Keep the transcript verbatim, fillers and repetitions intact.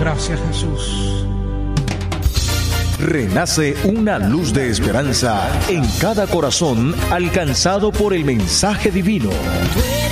Gracias, Jesús. Renace una luz de esperanza en cada corazón alcanzado por el mensaje divino.